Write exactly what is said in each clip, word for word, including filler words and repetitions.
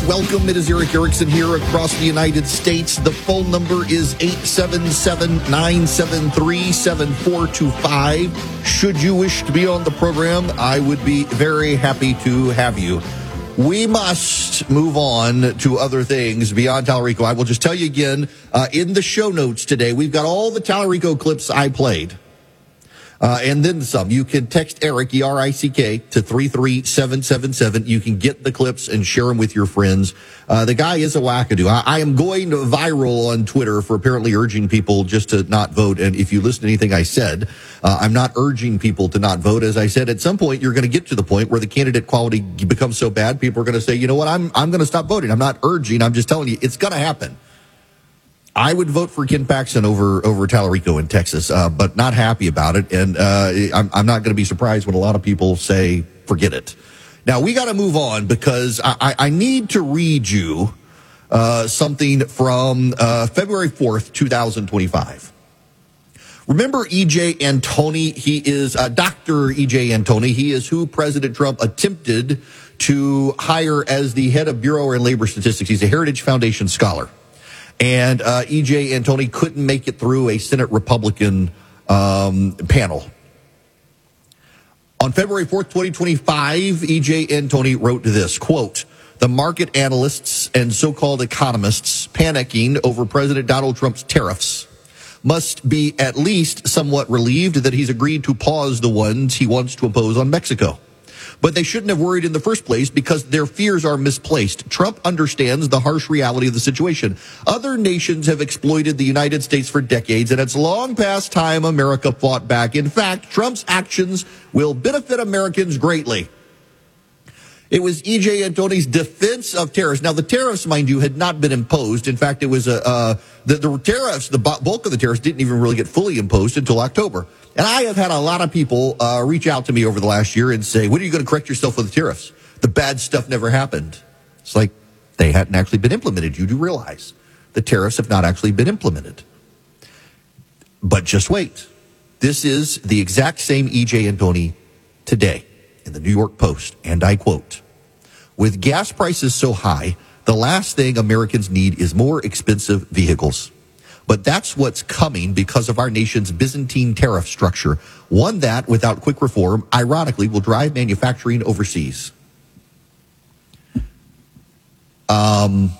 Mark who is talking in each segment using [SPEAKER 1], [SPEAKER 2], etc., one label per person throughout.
[SPEAKER 1] welcome. It is Erick Erickson here across the United States. The phone number is eight seven seven, nine seven three, seven four two five. Should you wish to be on the program, I would be very happy to have you. We must move on to other things beyond Tallarico. I will just tell you again, uh, in the show notes today, we've got all the Tallarico clips I played. Uh, and then some. You can text Eric, E R I C K, to three three seven seven seven. You can get the clips and share them with your friends. Uh, the guy is a wackadoo. I, I am going viral on Twitter for apparently urging people just to not vote. And if you listen to anything I said, uh, I'm not urging people to not vote. As I said, at some point, you're going to get to the point where the candidate quality becomes so bad, people are going to say, you know what, I'm, I'm going to stop voting. I'm not urging. I'm just telling you, it's going to happen. I would vote for Ken Paxton over over Tallarico in Texas, uh, but not happy about it. And uh, I'm, I'm not going to be surprised when a lot of people say, forget it. Now, we got to move on because I, I need to read you uh, something from uh, February fourth, twenty twenty-five. Remember E J. Antoni? He is uh, Doctor E J. Antoni. He is who President Trump attempted to hire as the head of Bureau of Labor Statistics. He's a Heritage Foundation scholar. And uh, E J. Antoni couldn't make it through a Senate Republican um, panel. On February fourth, twenty twenty-five, E J. Antoni wrote this, quote, "The market analysts and so-called economists panicking over President Donald Trump's tariffs must be at least somewhat relieved that he's agreed to pause the ones he wants to impose on Mexico. But they shouldn't have worried in the first place because their fears are misplaced. Trump understands the harsh reality of the situation. Other nations have exploited the United States for decades, and it's long past time America fought back. In fact, Trump's actions will benefit Americans greatly." It was E J. Antoni's defense of tariffs. Now, the tariffs, mind you, had not been imposed. In fact, it was a, uh, the, the tariffs, the bulk of the tariffs didn't even really get fully imposed until October. And I have had a lot of people uh, reach out to me over the last year and say, when are you going to correct yourself with the tariffs? The bad stuff never happened. It's like they hadn't actually been implemented. You do realize the tariffs have not actually been implemented. But just wait. This is the exact same E J. Antoni today in the New York Post, and I quote, "With gas prices so high, the last thing Americans need is more expensive vehicles. But that's what's coming because of our nation's Byzantine tariff structure, one that, without quick reform, ironically, will drive manufacturing overseas." Um,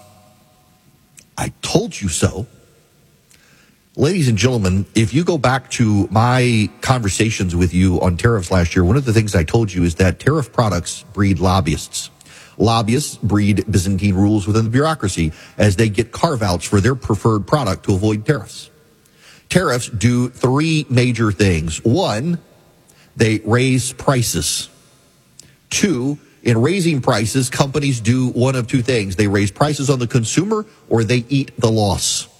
[SPEAKER 1] I told you so. Ladies and gentlemen, if you go back to my conversations with you on tariffs last year, one of the things I told you is that tariff products breed lobbyists. Lobbyists breed Byzantine rules within the bureaucracy as they get carve-outs for their preferred product to avoid tariffs. Tariffs do three major things. One, they raise prices. Two, in raising prices, companies do one of two things. They raise prices on the consumer or they eat the loss.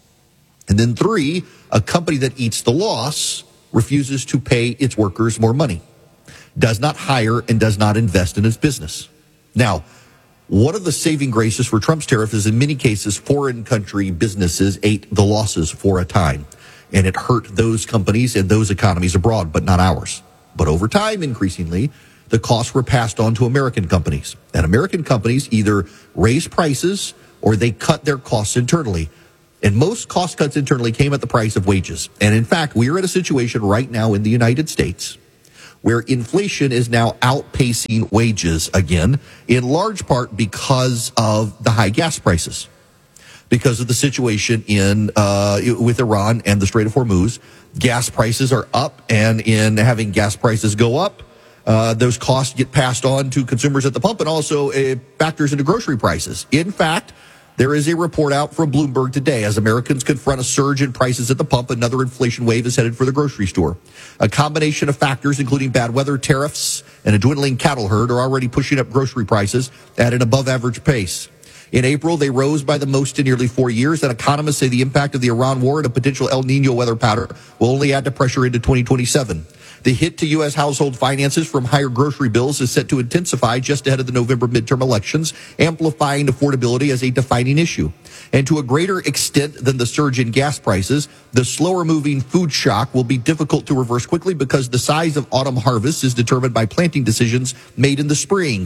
[SPEAKER 1] And then three, a company that eats the loss refuses to pay its workers more money, does not hire, and does not invest in its business. Now, one of the saving graces for Trump's tariff is in many cases, foreign country businesses ate the losses for a time, and it hurt those companies and those economies abroad, but not ours. But over time, increasingly, the costs were passed on to American companies, and American companies either raise prices or they cut their costs internally. And most cost cuts internally came at the price of wages. And in fact, we are at a situation right now in the United States where inflation is now outpacing wages again, in large part because of the high gas prices, because of the situation in uh, with Iran and the Strait of Hormuz. Gas prices are up, and in having gas prices go up, uh, those costs get passed on to consumers at the pump, and also uh, factors into grocery prices. In fact, there is a report out from Bloomberg today. As Americans confront a surge in prices at the pump, another inflation wave is headed for the grocery store. A combination of factors, including bad weather, tariffs, and a dwindling cattle herd, are already pushing up grocery prices at an above-average pace. In April, they rose by the most in nearly four years, and economists say the impact of the Iran war and a potential El Nino weather pattern will only add to pressure into twenty twenty-seven. The hit to U S household finances from higher grocery bills is set to intensify just ahead of the November midterm elections, amplifying affordability as a defining issue. And to a greater extent than the surge in gas prices, the slower-moving food shock will be difficult to reverse quickly because the size of autumn harvests is determined by planting decisions made in the spring.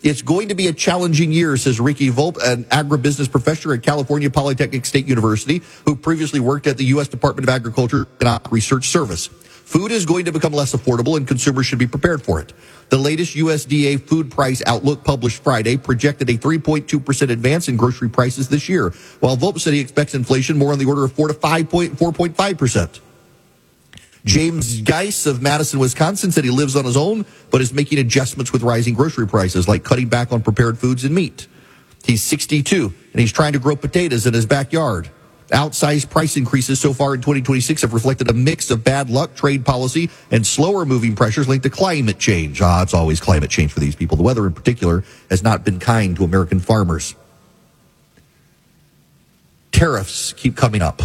[SPEAKER 1] It's going to be a challenging year, says Ricky Volpe, an agribusiness professor at California Polytechnic State University, who previously worked at the U S Department of Agriculture Economic Research Service. Food is going to become less affordable, and consumers should be prepared for it. The latest U S D A food price outlook published Friday projected a three point two percent advance in grocery prices this year, while Volpe said he expects inflation more on the order of four to five point four point five percent. James Geis of Madison, Wisconsin, said he lives on his own, but is making adjustments with rising grocery prices, like cutting back on prepared foods and meat. He's sixty-two, and he's trying to grow potatoes in his backyard. Outsized price increases so far in twenty twenty-six have reflected a mix of bad luck, trade policy, and slower moving pressures linked to climate change. Ah, it's always climate change for these people. The weather in particular has not been kind to American farmers. Tariffs keep coming up.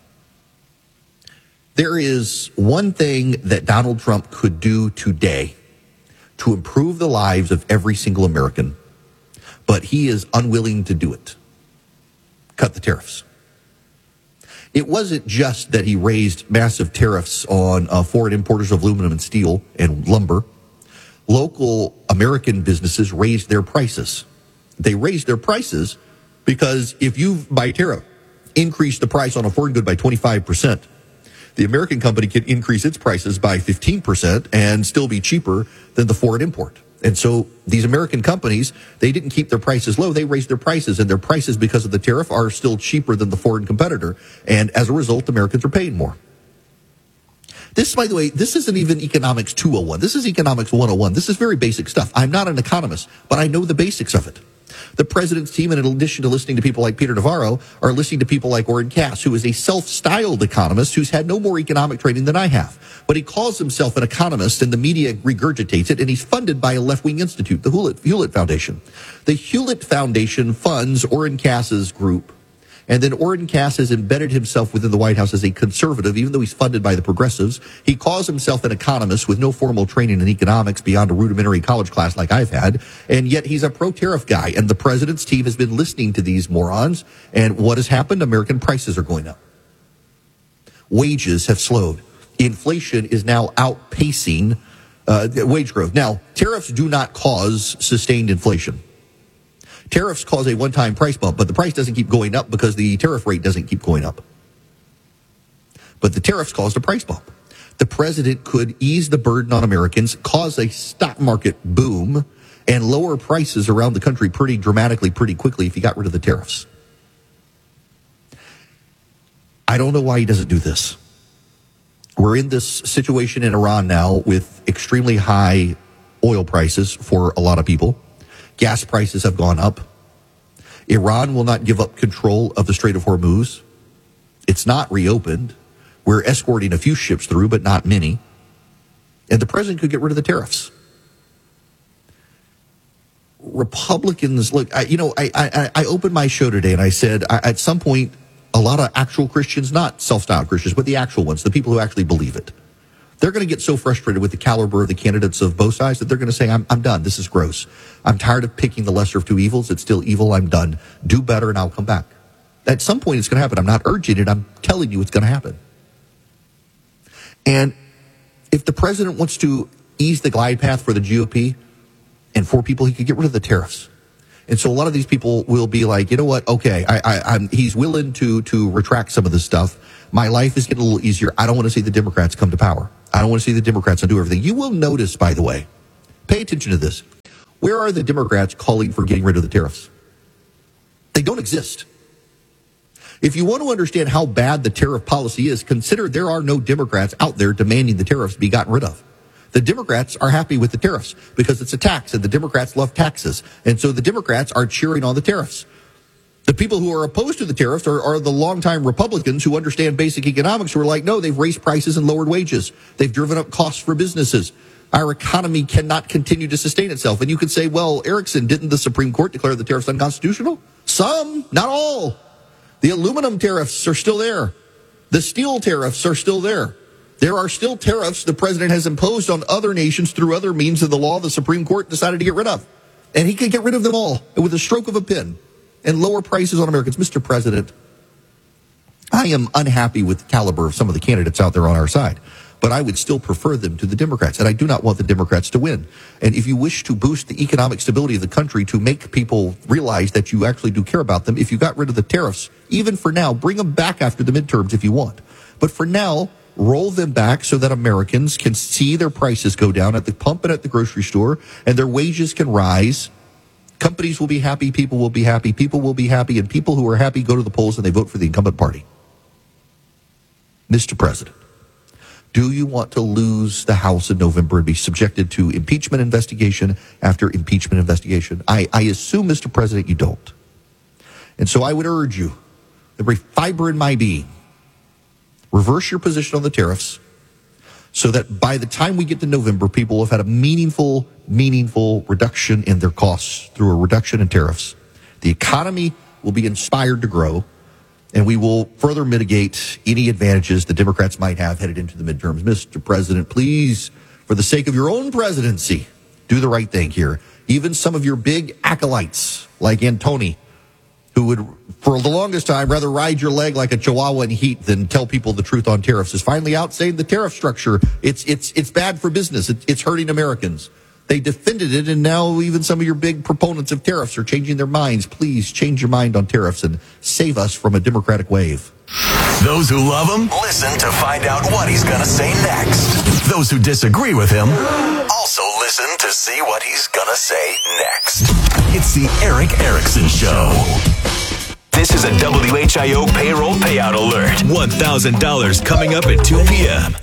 [SPEAKER 1] There is one thing that Donald Trump could do today to improve the lives of every single American, but he is unwilling to do it. Cut the tariffs. It wasn't just that he raised massive tariffs on uh, foreign importers of aluminum and steel and lumber. Local American businesses raised their prices. They raised their prices because if you, by tariff, increase the price on a foreign good by twenty-five percent, the American company can increase its prices by fifteen percent and still be cheaper than the foreign import. And so these American companies, they didn't keep their prices low. They raised their prices, and their prices, because of the tariff, are still cheaper than the foreign competitor. And as a result, Americans are paying more. This, by the way, this isn't even economics two oh one. This is economics one oh one. This is very basic stuff. I'm not an economist, but I know the basics of it. The president's team, and in addition to listening to people like Peter Navarro, are listening to people like Oren Cass, who is a self-styled economist who's had no more economic training than I have. But he calls himself an economist, and the media regurgitates it, and he's funded by a left-wing institute, the Hewlett, Hewlett Foundation. The Hewlett Foundation funds Oren Cass's group, and then Oren Cass has embedded himself within the White House as a conservative, even though he's funded by the progressives. He calls himself an economist with no formal training in economics beyond a rudimentary college class like I've had, and yet he's a pro-tariff guy, and the president's team has been listening to these morons, and what has happened? American prices are going up. Wages have slowed. Inflation is now outpacing uh, wage growth. Now, tariffs do not cause sustained inflation. Tariffs cause a one-time price bump, but the price doesn't keep going up because the tariff rate doesn't keep going up. But the tariffs caused a price bump. The president could ease the burden on Americans, cause a stock market boom, and lower prices around the country pretty dramatically, pretty quickly if he got rid of the tariffs. I don't know why he doesn't do this. We're in this situation in Iran now with extremely high oil prices for a lot of people. Gas prices have gone up. Iran will not give up control of the Strait of Hormuz. It's not reopened. We're escorting a few ships through, but not many. And the president could get rid of the tariffs. Republicans, look, I, you know, I, I, I opened my show today and I said, I, at some point, a lot of actual Christians, not self-styled Christians, but the actual ones, the people who actually believe it, they're going to get so frustrated with the caliber of the candidates of both sides that they're going to say, I'm, I'm done. This is gross. I'm tired of picking the lesser of two evils. It's still evil. I'm done. Do better and I'll come back. At some point it's going to happen. I'm not urging it. I'm telling you it's going to happen. And if the president wants to ease the glide path for the G O P and for people, he could get rid of the tariffs. And so a lot of these people will be like, you know what? Okay, I, I, I'm, he's willing to, to retract some of this stuff. My life is getting a little easier. I don't want to see the Democrats come to power. I don't want to see the Democrats undo everything. You will notice, by the way, pay attention to this. Where are the Democrats calling for getting rid of the tariffs? They don't exist. If you want to understand how bad the tariff policy is, consider there are no Democrats out there demanding the tariffs be gotten rid of. The Democrats are happy with the tariffs because it's a tax, and the Democrats love taxes. And so the Democrats are cheering on the tariffs. The people who are opposed to the tariffs are, are the longtime Republicans who understand basic economics, who are like, no, they've raised prices and lowered wages. They've driven up costs for businesses. Our economy cannot continue to sustain itself. And you could say, well, Erickson, didn't the Supreme Court declare the tariffs unconstitutional? Some, not all. The aluminum tariffs are still there. The steel tariffs are still there. There are still tariffs the president has imposed on other nations through other means of the law the Supreme Court decided to get rid of. And he could get rid of them all with a stroke of a pen and lower prices on Americans. Mister President, I am unhappy with the caliber of some of the candidates out there on our side. but I would still prefer them to the Democrats, and I do not want the Democrats to win. And if you wish to boost the economic stability of the country, to make people realize that you actually do care about them, if you got rid of the tariffs, even for now, bring them back after the midterms if you want. But for now, roll them back so that Americans can see their prices go down at the pump and at the grocery store, and their wages can rise. Companies will be happy, people will be happy, people will be happy, and people who are happy go to the polls and they vote for the incumbent party. Mister President, do you want to lose the House in November and be subjected to impeachment investigation after impeachment investigation? I, I assume, Mister President, you don't. And so I would urge you, every fiber in my being, reverse your position on the tariffs so that by the time we get to November, people will have had a meaningful, meaningful reduction in their costs through a reduction in tariffs. The economy will be inspired to grow, and we will further mitigate any advantages the Democrats might have headed into the midterms. Mister President, please, for the sake of your own presidency, do the right thing here. Even some of your big acolytes, like Antoni, who would, for the longest time, rather ride your leg like a chihuahua in heat than tell people the truth on tariffs, is finally out saying the tariff structure, it's it's it's bad for business. It, it's hurting Americans. They defended it, and now even some of your big proponents of tariffs are changing their minds. Please change your mind on tariffs and save us from a Democratic wave.
[SPEAKER 2] Those who love him, listen to find out what he's going to say next. Those who disagree with him, also listen to see what he's going to say next. It's the Erick Erickson Show. This is a W H I O payroll payout alert. one thousand dollars coming up at two p.m.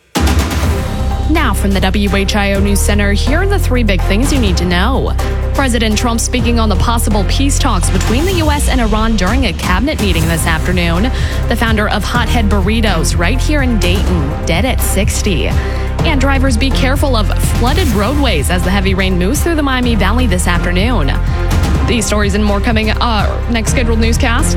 [SPEAKER 3] Now from the W H I O News Center, here are the three big things you need to know. President Trump speaking on the possible peace talks between the U S and Iran during a cabinet meeting this afternoon. The founder of Hothead Burritos right here in Dayton, dead at sixty. And drivers, be careful of flooded roadways as the heavy rain moves through the Miami Valley this afternoon. These stories and more coming uh, next scheduled newscast.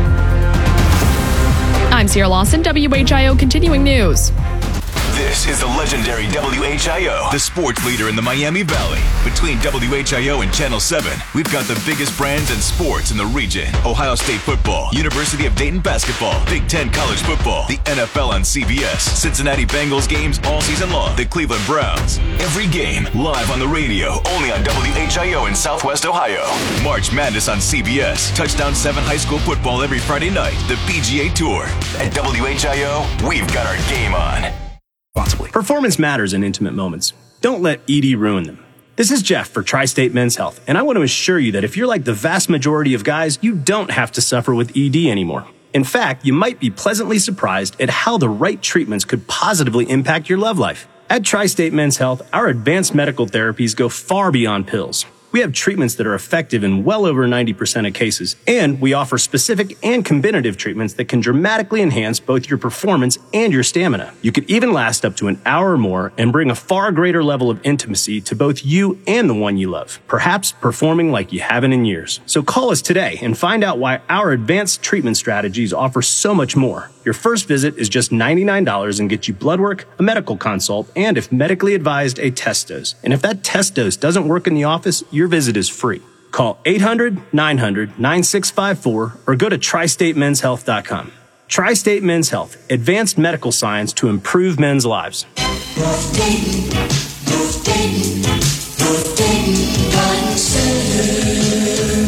[SPEAKER 3] I'm Sierra Lawson, W H I O Continuing News.
[SPEAKER 2] This is the legendary W H I O, the sports leader in the Miami Valley. Between W H I O and Channel seven, we've got the biggest brands and sports in the region. Ohio State football, University of Dayton basketball, Big Ten college football, the N F L on C B S, Cincinnati Bengals games all season long, the Cleveland Browns. Every game live on the radio, only on W H I O in Southwest Ohio. March Madness on C B S, Touchdown seven high school football every Friday night, the P G A Tour. At W H I O, we've got our game on.
[SPEAKER 4] Performance matters in intimate moments. Don't let E D ruin them. This is Jeff for Tri-State Men's Health, and I want to assure you that if you're like the vast majority of guys, you don't have to suffer with E D anymore. In fact, you might be pleasantly surprised at how the right treatments could positively impact your love life. At Tri-State Men's Health, our advanced medical therapies go far beyond pills. We have treatments that are effective in well over ninety percent of cases, and we offer specific and combinative treatments that can dramatically enhance both your performance and your stamina. You could even last up to an hour or more and bring a far greater level of intimacy to both you and the one you love, perhaps performing like you haven't in years. So call us today and find out why our advanced treatment strategies offer so much more. Your first visit is just ninety-nine dollars and gets you blood work, a medical consult, and if medically advised, a test dose. And if that test dose doesn't work in the office, your visit is free. Call eight hundred, nine hundred, nine six five four or go to tri state men's health dot com. Tri-State Men's Health, advanced medical science to improve men's lives.
[SPEAKER 5] North Dayton, North Dayton, North Dayton Garden Center.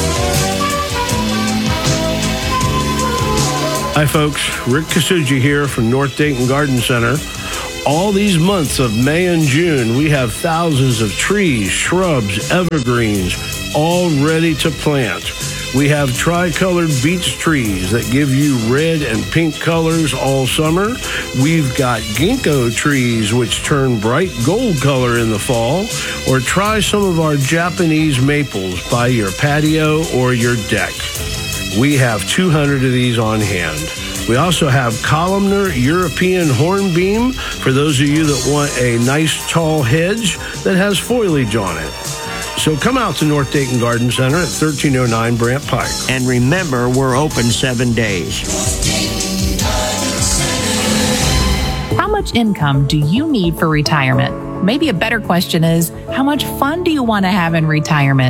[SPEAKER 6] Hi folks, Rick Kasuji here from North Dayton Garden Center. All these months of May and June, we have thousands of trees, shrubs, evergreens, all ready to plant. We have tri-colored beech trees that give you red and pink colors all summer. We've got ginkgo trees which turn bright gold color in the fall. Or try some of our Japanese maples by your patio or your deck. We have two hundred of these on hand. We also have columnar European hornbeam for those of you that want a nice tall hedge that has foliage on it. So come out to North Dayton Garden Center at thirteen oh nine Brant Pike.
[SPEAKER 7] And remember, we're open seven days.
[SPEAKER 8] How much income do you need for retirement? Maybe a better question is, how much fun do you want to have in retirement?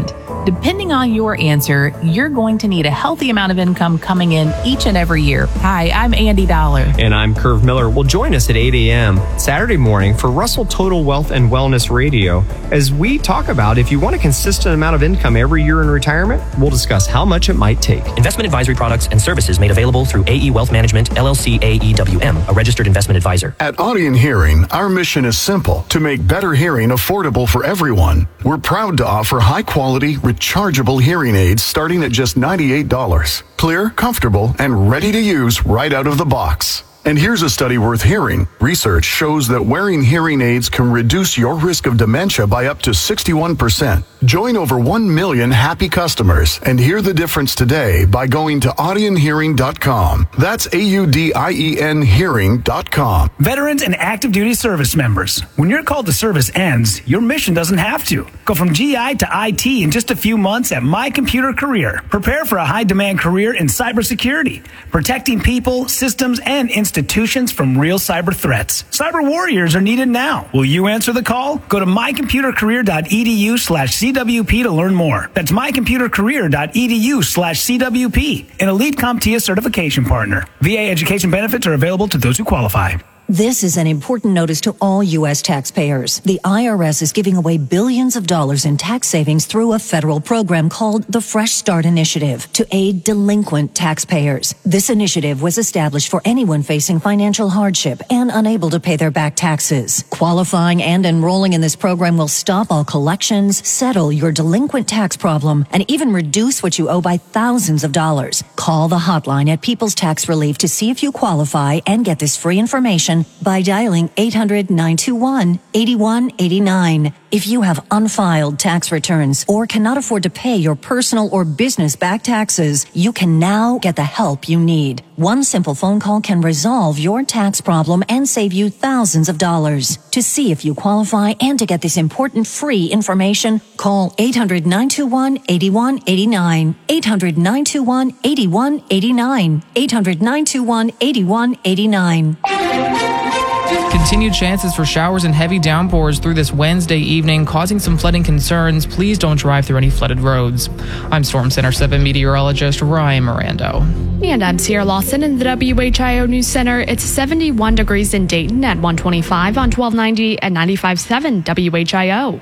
[SPEAKER 8] Depending on your answer, you're going to need a healthy amount of income coming in each and every year. Hi, I'm Andy Dollar.
[SPEAKER 9] And I'm Curve Miller. Well, join us at eight a.m. Saturday morning for Russell Total Wealth and Wellness Radio as we talk about if you want a consistent amount of income every year in retirement. We'll discuss how much it might take.
[SPEAKER 10] Investment advisory products and services made available through A E Wealth Management, L L C A E W M, a registered investment advisor.
[SPEAKER 11] At Audion Hearing, our mission is simple: to make better hearing affordable for everyone. We're proud to offer high-quality, rechargeable hearing aids starting at just ninety-eight dollars. Clear, comfortable, and ready to use right out of the box. And here's a study worth hearing. Research shows that wearing hearing aids can reduce your risk of dementia by up to sixty-one percent. Join over one million happy customers and hear the difference today by going to audion hearing dot com. That's A U D I E N hearing dot com.
[SPEAKER 12] Veterans and active duty service members, when your call to service ends, your mission doesn't have to. Go from G I to I T in just a few months at My Computer Career. Prepare for a high-demand career in cybersecurity, protecting people, systems, and institutions from real cyber threats. Cyber warriors are needed now. Will you answer the call? Go to my computer career dot e d u slash C W P to learn more. That's my computer career dot e d u slash C W P, an elite CompTIA certification partner. V A education benefits are available to those who qualify.
[SPEAKER 13] This is an important notice to all U S taxpayers. The I R S is giving away billions of dollars in tax savings through a federal program called the Fresh Start Initiative to aid delinquent taxpayers. This initiative was established for anyone facing financial hardship and unable to pay their back taxes. Qualifying and enrolling in this program will stop all collections, settle your delinquent tax problem, and even reduce what you owe by thousands of dollars. Call the hotline at People's Tax Relief to see if you qualify and get this free information by dialing eight hundred, nine two one, eight one eight nine. If you have unfiled tax returns or cannot afford to pay your personal or business back taxes, you can now get the help you need. One simple phone call can resolve your tax problem and save you thousands of dollars. To see if you qualify and to get this important free information, call eight hundred, nine two one, eight one eight nine. eight hundred, nine two one, eight one eight nine. eight hundred, nine two one, eight one eight nine.
[SPEAKER 14] Continued chances for showers and heavy downpours through this Wednesday evening, causing some flooding concerns. Please don't drive through any flooded roads. I'm Storm Center seven meteorologist Ryan Mirando.
[SPEAKER 3] And I'm Sierra Lawson in the W H I O News Center. It's seventy-one degrees in Dayton at one twenty-five on twelve ninety and ninety-five point seven W H I O.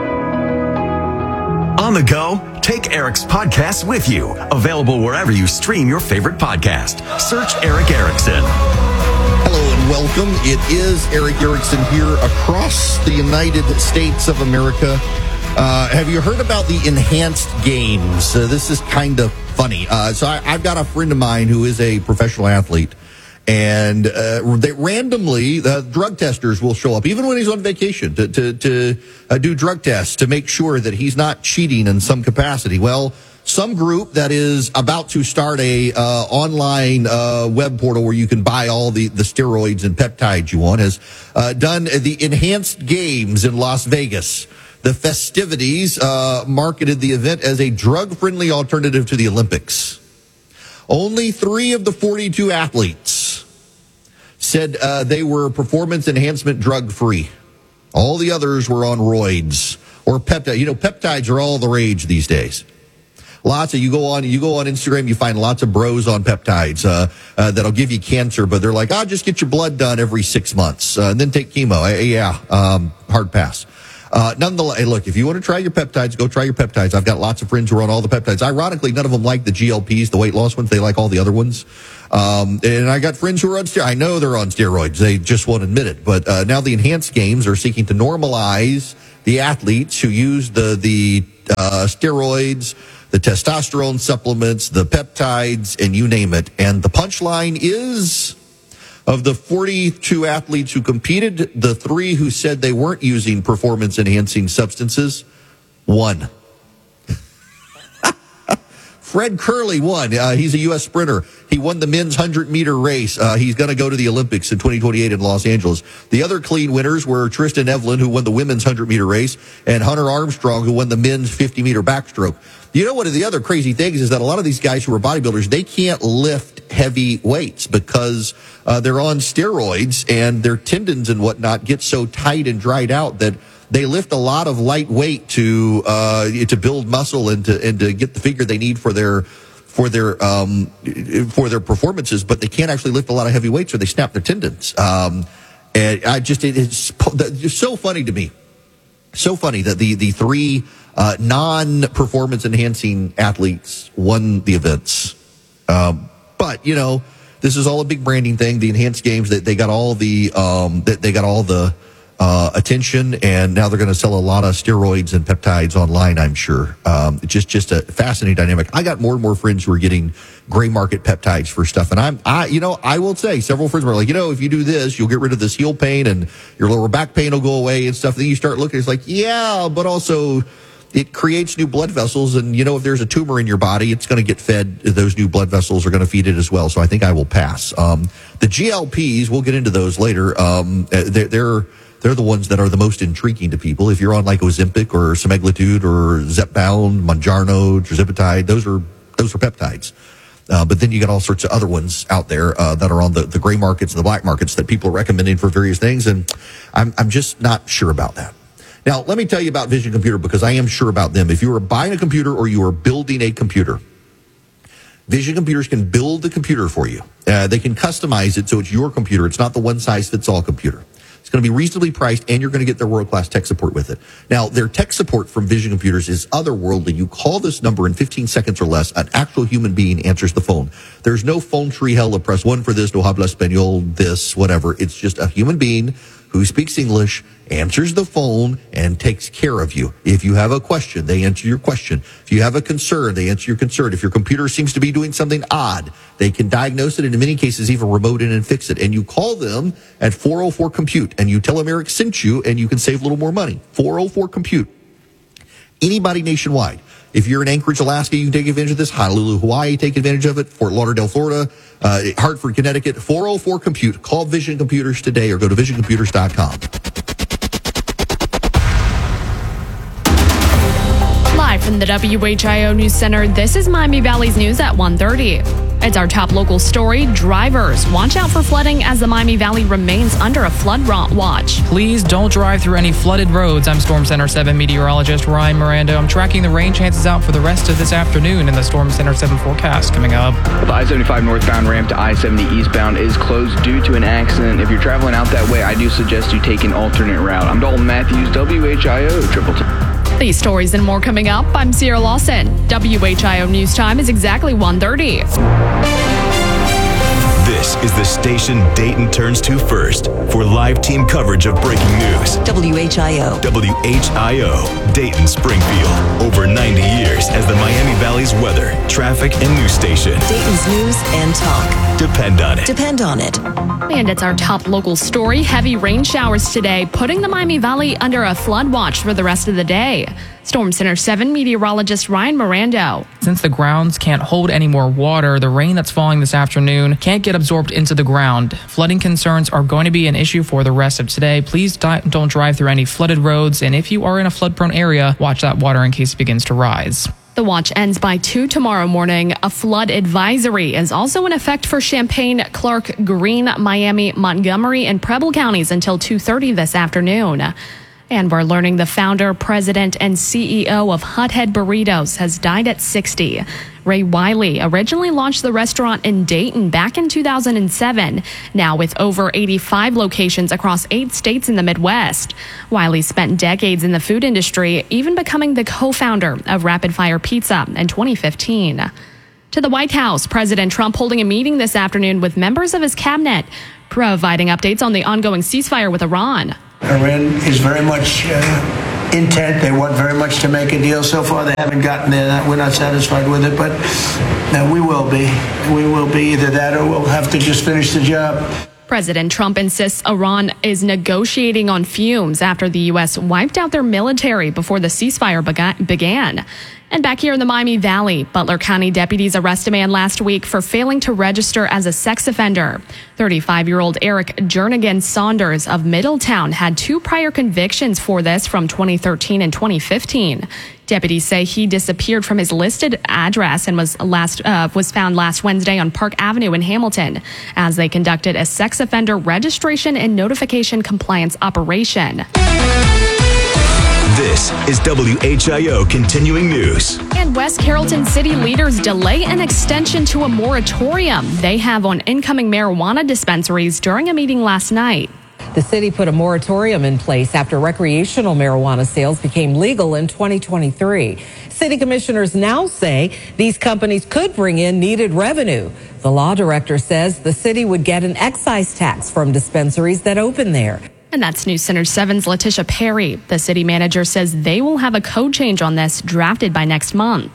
[SPEAKER 15] On the go, take Eric's podcast with you. Available wherever you stream your favorite podcast. Search Eric Erickson.
[SPEAKER 1] Hello and welcome. It is Eric Erickson here across the United States of America. Uh, have you heard about the enhanced games? Uh, this is kind of funny. Uh, so I, I've got a friend of mine who is a professional athlete, and uh, they randomly, the drug testers will show up, even when he's on vacation, to, to, to uh, do drug tests to make sure that he's not cheating in some capacity. Well, some group that is about to start a uh, online uh, web portal where you can buy all the, the steroids and peptides you want has uh, done the enhanced games in Las Vegas. The festivities uh, marketed the event as a drug-friendly alternative to the Olympics. Only three of the forty-two athletes said uh, they were performance enhancement drug-free. All the others were on roids or peptides. You know, peptides are all the rage these days. Lots of, you go on, you go on Instagram, you find lots of bros on peptides, uh, uh, that'll give you cancer, but they're like, oh, just get your blood done every six months, uh, and then take chemo. Uh, yeah, um, hard pass. Uh, nonetheless, hey, look, if you want to try your peptides, go try your peptides. I've got lots of friends who are on all the peptides. Ironically, none of them like the G L Ps, the weight loss ones. They like all the other ones. Um, and I got friends who are on steroids. I know they're on steroids. They just won't admit it. But, uh, now the enhanced games are seeking to normalize the athletes who use the, the, uh, steroids, the testosterone supplements, the peptides, and you name it. And the punchline is, of the forty-two athletes who competed, the three who said they weren't using performance-enhancing substances won. Fred Curley won. Uh, he's a U S sprinter. He won the men's hundred-meter race. Uh, he's going to go to the Olympics in twenty twenty-eight in Los Angeles. The other clean winners were Tristan Evelyn, who won the women's hundred-meter race, and Hunter Armstrong, who won the men's fifty-meter backstroke. You know, one of the other crazy things is that a lot of these guys who are bodybuilders, they can't lift heavy weights because uh, they're on steroids and their tendons and whatnot get so tight and dried out that They lift a lot of light weight to uh, to build muscle and to and to get the figure they need for their for their um, for their performances, but they can't actually lift a lot of heavy weights or they snap their tendons. Um, and I just it, it's just so funny to me, so funny that the the three uh, non-performance enhancing athletes won the events. Um, but you know, this is all a big branding thing. The enhanced games that they got all the um, that they got all the. Uh, attention, and now they're going to sell a lot of steroids and peptides online, I'm sure. Um, it's just, just a fascinating dynamic. I got more and more friends who are getting gray market peptides for stuff. And I'm, I, you know, I will say several friends were like, you know, if you do this, you'll get rid of this heel pain and your lower back pain will go away and stuff. Then you start looking, it's like, yeah, but also it creates new blood vessels. And, you know, if there's a tumor in your body, it's going to get fed. Those new blood vessels are going to feed it as well. So I think I will pass. Um, the G L Ps, we'll get into those later. Um, they're, they're, They're the ones that are the most intriguing to people. If you're on like Ozempic or semaglutide or Zepbound, Mounjaro, Tirzepatide, those are those are peptides. Uh, but then you got all sorts of other ones out there uh, that are on the, the gray markets and the black markets that people are recommending for various things, and I'm I'm just not sure about that. Now, let me tell you about Vision Computer because I am sure about them. If you are buying a computer or you are building a computer, Vision Computers can build the computer for you. Uh, they can customize it so it's your computer. It's not the one-size-fits-all computer. It's going to be reasonably priced, and you're going to get their world-class tech support with it. Now, their tech support from Vision Computers is otherworldly. You call this number in fifteen seconds or less, an actual human being answers the phone. There's no phone tree hell of press one for this, no habla español, this, whatever. It's just a human being who speaks English, answers the phone, and takes care of you. If you have a question, they answer your question. If you have a concern, they answer your concern. If your computer seems to be doing something odd, they can diagnose it and in many cases even remote in and fix it. And you call them at four oh four compute and you tell them Eric sent you and you can save a little more money. four oh four compute. Anybody nationwide. If you're in Anchorage, Alaska, you can take advantage of this. Honolulu, Hawaii, take advantage of it. Fort Lauderdale, Florida, uh, Hartford, Connecticut, four oh four compute. Call Vision Computers today or go to vision computers dot com.
[SPEAKER 3] Live from the W H I O News Center, this is Miami Valley's news at one thirty. It's our top local story. Drivers, watch out for flooding as the Miami Valley remains under a flood watch.
[SPEAKER 14] Please don't drive through any flooded roads. I'm Storm Center seven meteorologist Ryan Miranda. I'm tracking the rain chances out for the rest of this afternoon in the Storm Center seven forecast coming up.
[SPEAKER 16] The I seventy-five northbound ramp to I seventy eastbound is closed due to an accident. If you're traveling out that way, I do suggest you take an alternate route. I'm Dalton Matthews, W H I O Triple T.
[SPEAKER 3] These stories and more coming up. I'm Sierra Lawson. W H I O News Time is exactly one thirty.
[SPEAKER 2] This is the station Dayton turns to first for live team coverage of breaking news.
[SPEAKER 17] W H I O.
[SPEAKER 2] W H I O, Dayton Springfield. Over ninety years as the Miami Valley's weather, traffic, and news station.
[SPEAKER 17] Dayton's news and talk.
[SPEAKER 2] Depend on it.
[SPEAKER 17] Depend on it.
[SPEAKER 3] And it's our top local story. Heavy rain showers today, putting the Miami Valley under a flood watch for the rest of the day. Storm Center seven meteorologist Ryan Miranda.
[SPEAKER 14] Since the grounds can't hold any more water, the rain that's falling this afternoon can't get absorbed into the ground. Flooding concerns are going to be an issue for the rest of today. Please don't drive through any flooded roads, and if you are in a flood-prone area, watch that water in case it begins to rise.
[SPEAKER 3] The watch ends by two tomorrow morning. A flood advisory is also in effect for Champaign, Clark, Greene, Miami, Montgomery, and Preble counties until two thirty this afternoon. And we're learning the founder, president, and C E O of Huthead Burritos has died at sixty. Ray Wiley originally launched the restaurant in Dayton back in two thousand seven, now with over eighty-five locations across eight states in the Midwest. Wiley spent decades in the food industry, even becoming the co-founder of Rapid Fire Pizza in twenty fifteen. To the White House, President Trump holding a meeting this afternoon with members of his cabinet, providing updates on the ongoing ceasefire with Iran.
[SPEAKER 18] Iran is very much uh, intent. They want very much to make a deal. So far, they haven't gotten there. We're not satisfied with it, but no, we will be. We will be either that or we'll have to just finish the job.
[SPEAKER 3] President Trump insists Iran is negotiating on fumes after the U S wiped out their military before the ceasefire began. And back here in the Miami Valley, Butler County deputies arrested a man last week for failing to register as a sex offender. thirty-five-year-old Eric Jernigan Saunders of Middletown had two prior convictions for this from twenty thirteen and twenty fifteen. Deputies say he disappeared from his listed address and was last uh, was found last Wednesday on Park Avenue in Hamilton as they conducted a sex offender registration and notification compliance operation.
[SPEAKER 2] This is W H I O Continuing News.
[SPEAKER 3] And West Carrollton city leaders delay an extension to a moratorium they have on incoming marijuana dispensaries during a meeting last night.
[SPEAKER 19] The city put a moratorium in place after recreational marijuana sales became legal in twenty twenty-three. City commissioners now say these companies could bring in needed revenue. The law director says the city would get an excise tax from dispensaries that open there.
[SPEAKER 3] And that's News Center seven's Letitia Perry. The city manager says they will have a code change on this drafted by next month.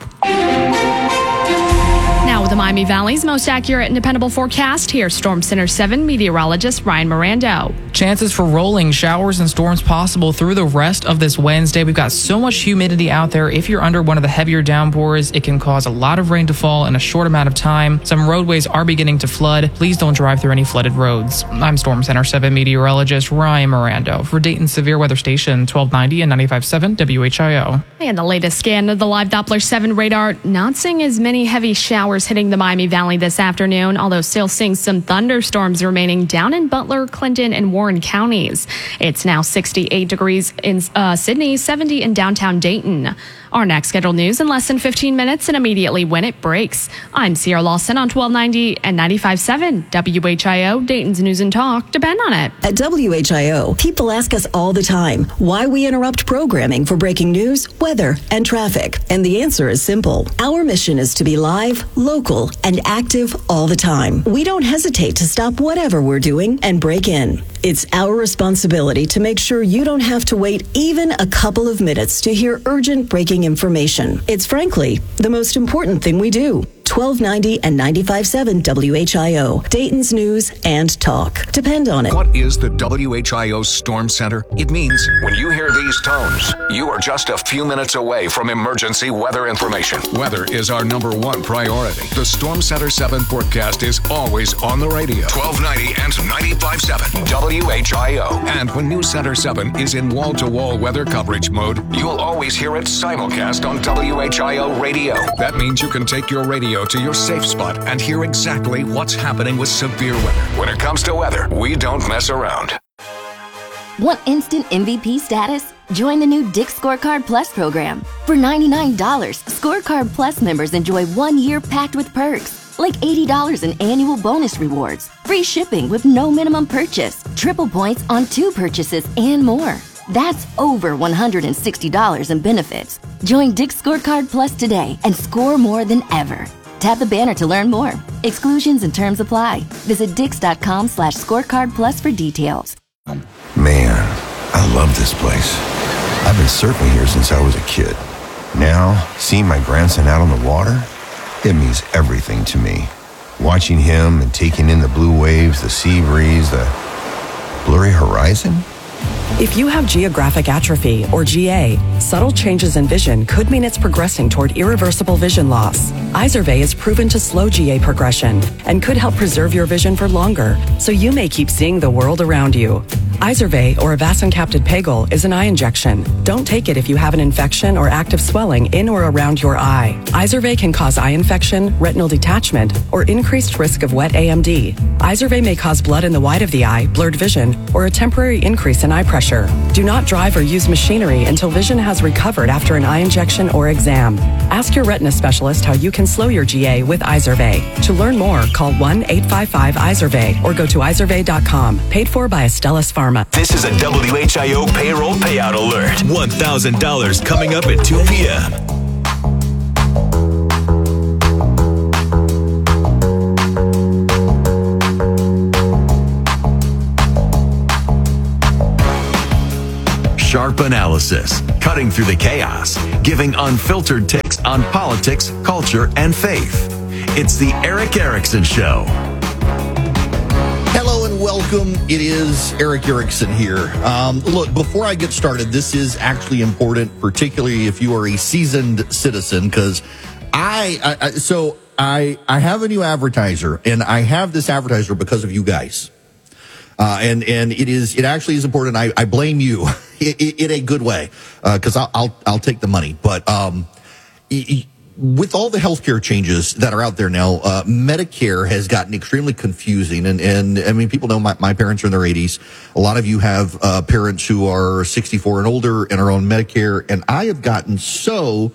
[SPEAKER 3] Now with the Miami Valley's most accurate and dependable forecast, here's Storm Center seven meteorologist Ryan Mirando.
[SPEAKER 14] Chances for rolling showers and storms possible through the rest of this Wednesday. We've got so much humidity out there. If you're under one of the heavier downpours, it can cause a lot of rain to fall in a short amount of time. Some roadways are beginning to flood. Please don't drive through any flooded roads. I'm Storm Center seven meteorologist Ryan Mirando for Dayton Severe Weather Station twelve ninety and ninety-five point seven W H I O.
[SPEAKER 3] And the latest scan of the live Doppler seven radar, not seeing as many heavy showers hitting the Miami Valley this afternoon, although still seeing some thunderstorms remaining down in Butler, Clinton, and Warren counties. It's now sixty-eight degrees in uh, Sydney, seventy in downtown Dayton. Our next scheduled news in less than fifteen minutes and immediately when it breaks. I'm Sierra Lawson on twelve ninety and ninety-five point seven W H I O, Dayton's News and Talk. Depend on it.
[SPEAKER 17] At W H I O, people ask us all the time why we interrupt programming for breaking news, weather, and traffic. And the answer is simple. Our mission is to be live, local, and active all the time. We don't hesitate to stop whatever we're doing and break in. It's our responsibility to make sure you don't have to wait even a couple of minutes to hear urgent breaking information. It's frankly the most important thing we do. twelve ninety and ninety-five point seven W H I O, Dayton's News and Talk. Depend on it.
[SPEAKER 20] What is the W H I O Storm Center? It means when you hear these tones, you are just a few minutes away from emergency weather information. Weather is our number one priority. The Storm Center seven forecast is always on the radio. twelve ninety and ninety-five point seven W H I O. And when News Center seven is in wall-to-wall weather coverage mode, you'll always hear it simulcast on W H I O radio. That means you can take your radio to your safe spot and hear exactly what's happening with severe weather. When it comes to weather, we don't mess around.
[SPEAKER 21] Want instant M V P status? Join the new Dick's Scorecard Plus program. For ninety-nine dollars, Scorecard Plus members enjoy one year packed with perks, like eighty dollars in annual bonus rewards, free shipping with no minimum purchase, triple points on two purchases, and more. That's over one hundred sixty dollars in benefits. Join Dick's Scorecard Plus today and score more than ever. Tap the banner to learn more. Exclusions and terms apply. Visit dix.com slash scorecard plus for details.
[SPEAKER 22] Man, I love this place. I've been surfing here since I was a kid. Now, seeing my grandson out on the water, it means everything to me. Watching him and taking in the blue waves, the sea breeze, the blurry horizon.
[SPEAKER 23] If you have geographic atrophy, or G A, subtle changes in vision could mean it's progressing toward irreversible vision loss. Izervay is proven to slow G A progression and could help preserve your vision for longer, so you may keep seeing the world around you. Izervay, or avacincaptad pegol, is an eye injection. Don't take it if you have an infection or active swelling in or around your eye. Izervay can cause eye infection, retinal detachment, or increased risk of wet A M D. Izervay may cause blood in the white of the eye, blurred vision, or a temporary increase in eye pressure. Do not drive or use machinery until vision has recovered after an eye injection or exam. Ask your retina specialist how you can slow your G A with Izervay. To learn more, call one eight five five Izervay or go to izervay dot com. Paid for by Astellas Pharma.
[SPEAKER 2] This is a W H I O payroll payout alert. one thousand dollars coming up at two p.m. Sharp analysis, cutting through the chaos, giving unfiltered takes on politics, culture, and faith. It's the Erick Erickson Show.
[SPEAKER 1] Hello and welcome. It is Erick Erickson here. Um, look, before I get started, this is actually important, particularly if you are a seasoned citizen, because I, I, I, so I, I have a new advertiser, and I have this advertiser because of you guys. Uh, and, and it is, it actually is important. I, I blame you in, in a good way, uh, cause I'll, I'll, I'll take the money. But, um, with all the healthcare changes that are out there now, uh, Medicare has gotten extremely confusing. And, and I mean, people know my, my parents are in their eighties. A lot of you have uh, parents who are sixty-four and older and are on Medicare. And I have gotten so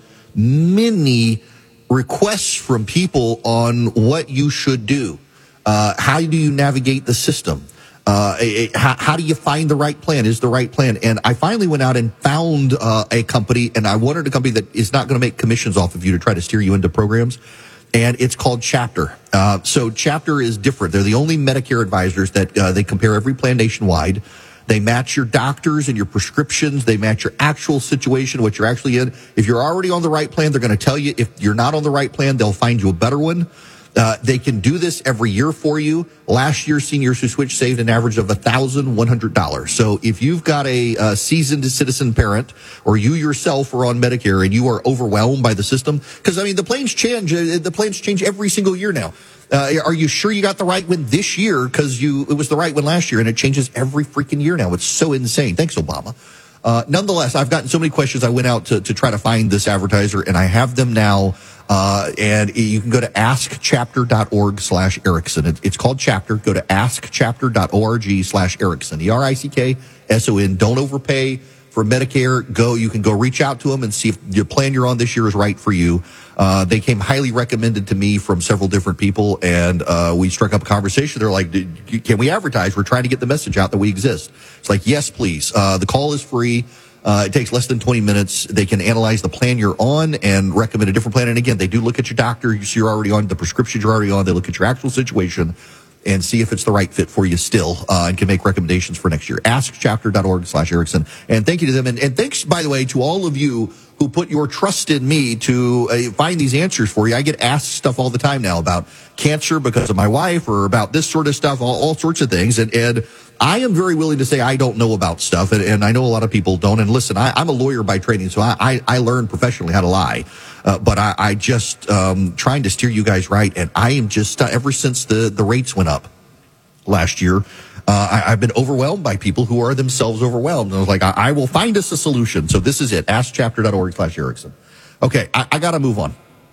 [SPEAKER 1] many requests from people on what you should do. Uh, how do you navigate the system? Uh, how, how do you find the right plan? Is the right plan? And I finally went out and found uh, a company, and I wanted a company that is not going to make commissions off of you to try to steer you into programs. And it's called Chapter. Uh, so Chapter is different. They're the only Medicare advisors that uh, they compare every plan nationwide. They match your doctors and your prescriptions. They match your actual situation, what you're actually in. If you're already on the right plan, they're going to tell you. If you're not on the right plan, they'll find you a better one. Uh, they can do this every year for you. Last year, seniors who switched saved an average of one thousand one hundred dollars. So if you've got a, a seasoned citizen parent, or you yourself are on Medicare and you are overwhelmed by the system, because I mean the plans change. Uh, the plans change every single year now. Uh, are you sure you got the right one this year? Because you it was the right one last year, and it changes every freaking year now. It's so insane. Thanks, Obama. Uh, nonetheless, I've gotten so many questions. I went out to, to try to find this advertiser, and I have them now. Uh, and you can go to askchapter.org slash Erickson. It, it's called Chapter. Go to askchapter.org slash Erickson. E R I C K S O N. Don't overpay for Medicare. Go. You can go reach out to them and see if your plan you're on this year is right for you. Uh, they came highly recommended to me from several different people, and uh, we struck up a conversation. They're like, can we advertise? We're trying to get the message out that we exist. It's like, yes, please. Uh, the call is free. Uh, it takes less than twenty minutes. They can analyze the plan you're on and recommend a different plan. And again, they do look at your doctor. You see you're already on the prescriptions you're already on. They look at your actual situation and see if it's the right fit for you still, uh, and can make recommendations for next year. askchapter.org slash Erickson. And thank you to them. And, and thanks, by the way, to all of you who put your trust in me to uh, find these answers for you. I get asked stuff all the time now about cancer because of my wife, or about this sort of stuff, all, all sorts of things. And, and I am very willing to say I don't know about stuff, and, and I know a lot of people don't. And listen, I, I'm a lawyer by training, so I, I, I learned professionally how to lie. Uh, but I, I just um, trying to steer you guys right, and I am just, uh, ever since the, the rates went up last year, Uh, I, I've been overwhelmed by people who are themselves overwhelmed. And I was like, I, I will find us a solution. So this is it. askchapter.org slash Erickson. Okay, I, I got to move on.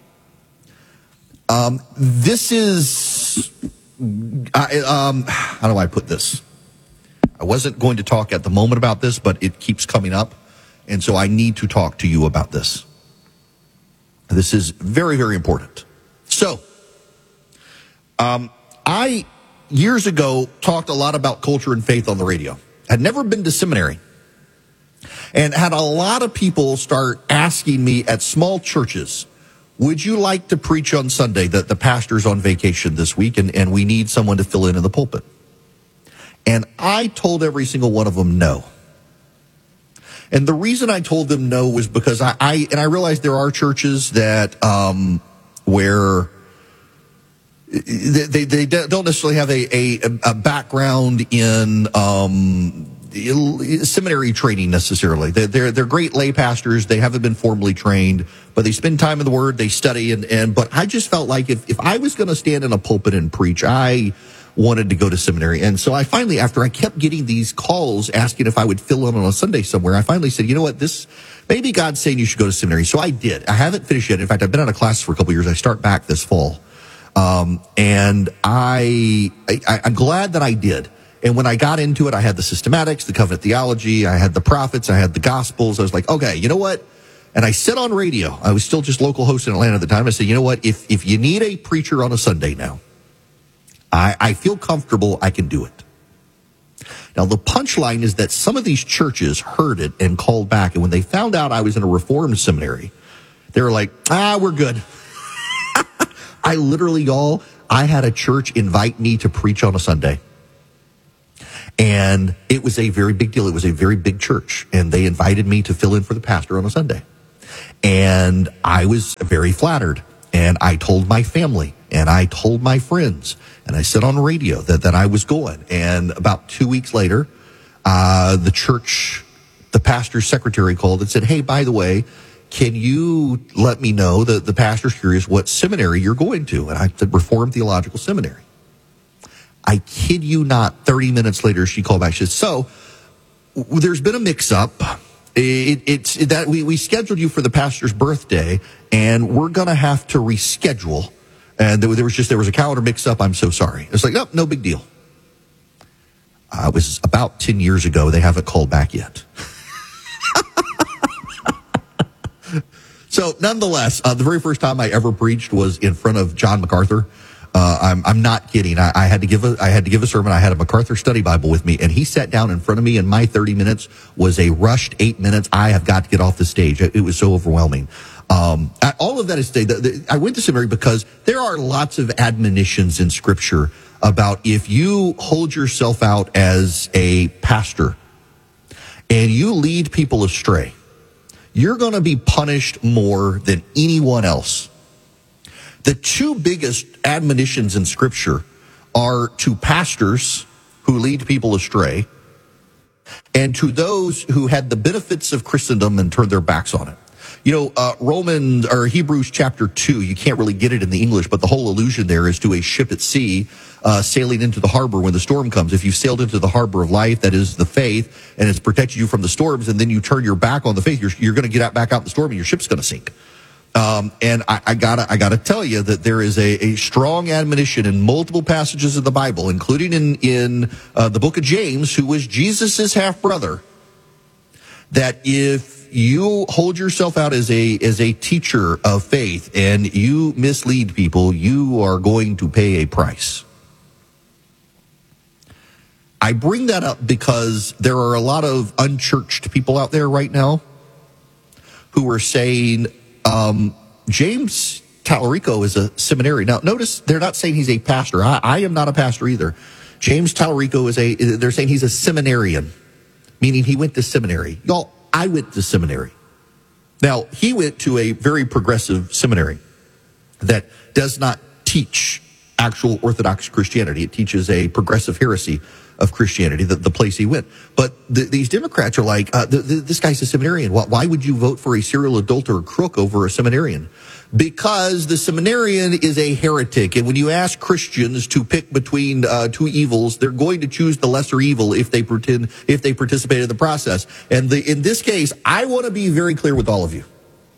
[SPEAKER 1] Um, this is, I, um, how do I put this? I wasn't going to talk at the moment about this, but it keeps coming up. And so I need to talk to you about this. This is very, very important. So, um, I... years ago, talked a lot about culture and faith on the radio. Had never been to seminary. And had a lot of people start asking me at small churches, would you like to preach on Sunday? That the pastor's on vacation this week, and, and we need someone to fill in in the pulpit. And I told every single one of them no. And the reason I told them no was because I, I and I realized there are churches that, um, where They, they, they don't necessarily have a, a, a background in um, seminary training necessarily. They're, they're, they're great lay pastors. They haven't been formally trained, but they spend time in the Word. They study. And, and but I just felt like if, if I was going to stand in a pulpit and preach, I wanted to go to seminary. And so I finally, after I kept getting these calls asking if I would fill in on a Sunday somewhere, I finally said, you know what, this maybe God's saying you should go to seminary. So I did. I haven't finished yet. In fact, I've been out of class for a couple of years. I start back this fall. Um, and I, I, I'm glad that I did. And when I got into it, I had the systematics, the covenant theology, I had the prophets, I had the gospels. I was like, okay, you know what? And I said on radio, I was still just local host in Atlanta at the time. I said, you know what? If, if you need a preacher on a Sunday now, I, I feel comfortable I can do it. Now, the punchline is that some of these churches heard it and called back. And when they found out I was in a Reformed seminary, they were like, ah, we're good. I literally, y'all, I had a church invite me to preach on a Sunday. And it was a very big deal. It was a very big church. And they invited me to fill in for the pastor on a Sunday. And I was very flattered. And I told my family and I told my friends and I said on radio that, that I was going. And about two weeks later, uh, the church, the pastor's secretary called and said, hey, by the way, can you let me know that the pastor's curious what seminary you're going to? And I said, Reformed Theological Seminary. I kid you not, thirty minutes later, she called back. She said, so there's been a mix-up. It, it's that we, we scheduled you for the pastor's birthday, and we're going to have to reschedule. And there, there was just, there was a calendar mix up. I'm so sorry. It's like, no, no big deal. Uh, it was about ten years ago. They haven't called back yet. So nonetheless, uh, the very first time I ever preached was in front of John MacArthur. Uh, I'm, I'm not kidding. I, I had to give a, I had to give a sermon. I had a MacArthur study Bible with me, and he sat down in front of me, and my thirty minutes was a rushed eight minutes. I have got to get off the stage. It, it was so overwhelming. Um, I, all of that is to say, the, the, I went to seminary because there are lots of admonitions in Scripture about if you hold yourself out as a pastor and you lead people astray, you're going to be punished more than anyone else. The two biggest admonitions in Scripture are to pastors who lead people astray and to those who had the benefits of Christendom and turned their backs on it. You know, uh, Romans or Hebrews chapter two, you can't really get it in the English, but the whole allusion there is to a ship at sea uh, sailing into the harbor when the storm comes. If you've sailed into the harbor of life, that is the faith, and it's protected you from the storms, and then you turn your back on the faith, you're, you're going to get out back out in the storm and your ship's going to sink. Um, and I, I gotta, I gotta tell you that there is a, a strong admonition in multiple passages of the Bible, including in, in, uh, the book of James, who was Jesus' half brother, that if you hold yourself out as a, as a teacher of faith and you mislead people, you are going to pay a price. I bring that up because there are a lot of unchurched people out there right now who are saying, Um, James Tallarico is a seminary. Now, notice they're not saying he's a pastor. I, I am not a pastor either. James Tallarico is a, they're saying he's a seminarian, meaning he went to seminary. Y'all, I went to seminary. Now, he went to a very progressive seminary that does not teach actual Orthodox Christianity. It teaches a progressive heresy of Christianity, the, the place he went. But the, these Democrats are like, uh, the, the, this guy's a seminarian. Why, why would you vote for a serial adulterer crook over a seminarian? Because the seminarian is a heretic. And when you ask Christians to pick between uh, two evils, they're going to choose the lesser evil if they pretend, if they participate in the process. And the, in this case, I want to be very clear with all of you.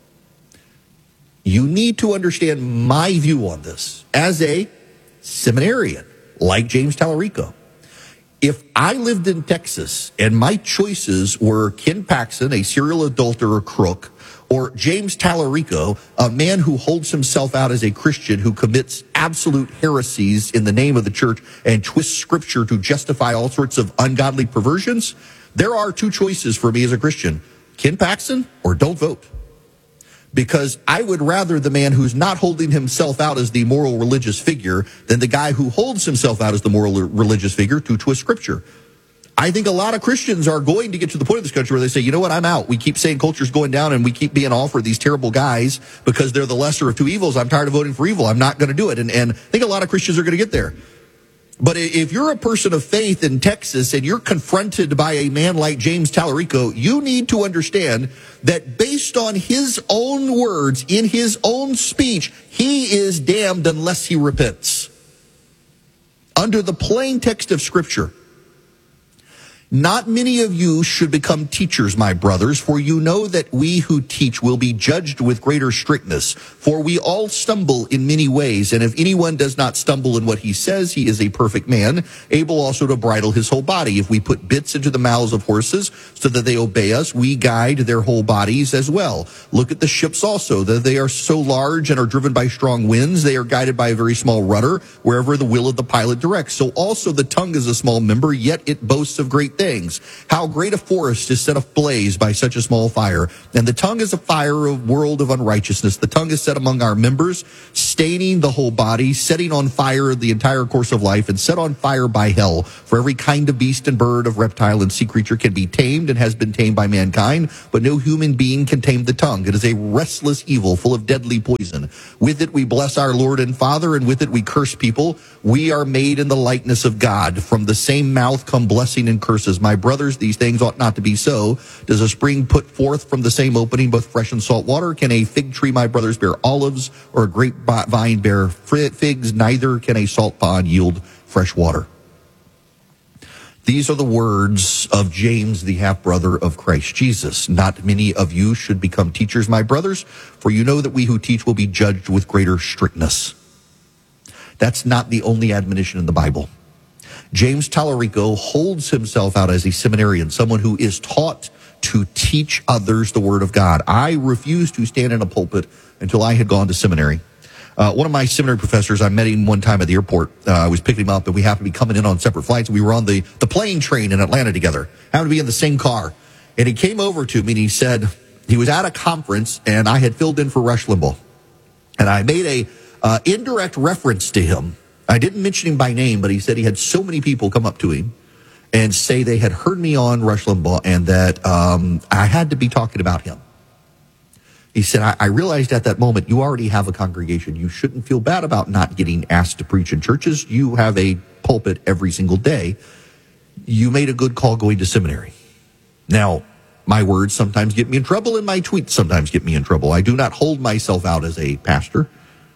[SPEAKER 1] You need to understand my view on this as a seminarian, like James Tallarico. If I lived in Texas and my choices were Ken Paxton, a serial adulterer crook, or James Tallarico, a man who holds himself out as a Christian who commits absolute heresies in the name of the church and twists Scripture to justify all sorts of ungodly perversions, there are two choices for me as a Christian: Ken Paxton or don't vote. Because I would rather the man who's not holding himself out as the moral religious figure than the guy who holds himself out as the moral religious figure to twist Scripture. I think a lot of Christians are going to get to the point in this country where they say, you know what, I'm out. We keep saying culture's going down and we keep being all for these terrible guys because they're the lesser of two evils. I'm tired of voting for evil. I'm not going to do it. And, and I think a lot of Christians are going to get there. But if you're a person of faith in Texas and you're confronted by a man like James Tallarico, you need to understand that based on his own words, in his own speech, he is damned unless he repents. Under the plain text of Scripture, not many of you should become teachers, my brothers, for you know that we who teach will be judged with greater strictness. For we all stumble in many ways, and if anyone does not stumble in what he says, he is a perfect man, able also to bridle his whole body. If we put bits into the mouths of horses so that they obey us, we guide their whole bodies as well. Look at the ships also, that they are so large and are driven by strong winds. They are guided by a very small rudder, wherever the will of the pilot directs. So also the tongue is a small member, yet it boasts of great things. How great a forest is set ablaze by such a small fire. And the tongue is a fire, a world of unrighteousness. The tongue is set among our members, staining the whole body, setting on fire the entire course of life, and set on fire by hell. For every kind of beast and bird, of reptile and sea creature can be tamed and has been tamed by mankind, but no human being can tame the tongue. It is a restless evil full of deadly poison. With it we bless our Lord and Father, and with it we curse people. We are made in the likeness of God. From the same mouth come blessing and curses. My brothers, these things ought not to be so. Does a spring put forth from the same opening both fresh and salt water? Can a fig tree, my brothers, bear olives, or a grapevine bear figs? Neither can a salt pond yield fresh water. These are the words of James, the half-brother of Christ Jesus. Not many of you should become teachers, my brothers, for you know that we who teach will be judged with greater strictness. That's not the only admonition in the Bible. James Tallarico holds himself out as a seminarian, someone who is taught to teach others the Word of God. I refused to stand in a pulpit until I had gone to seminary. Uh, one of my seminary professors, I met him one time at the airport. Uh, I was picking him up, and we happened to be coming in on separate flights. We were on the, the plane train in Atlanta together, happened to be in the same car. And he came over to me, and he said he was at a conference, and I had filled in for Rush Limbaugh. And I made a uh, indirect reference to him. I didn't mention him by name, but he said he had so many people come up to him and say they had heard me on Rush Limbaugh and that um, I had to be talking about him. He said, I, I realized at that moment you already have a congregation. You shouldn't feel bad about not getting asked to preach in churches. You have a pulpit every single day. You made a good call going to seminary. Now, my words sometimes get me in trouble and my tweets sometimes get me in trouble. I do not hold myself out as a pastor.